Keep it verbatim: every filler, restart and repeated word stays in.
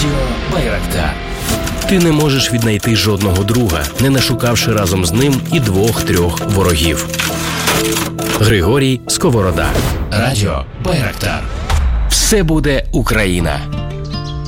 Радіо Байрактар. Ти не можеш віднайти жодного друга, не нашукавши разом з ним і двох-трьох ворогів. Григорій Сковорода. Радіо Байрактар. Все буде Україна.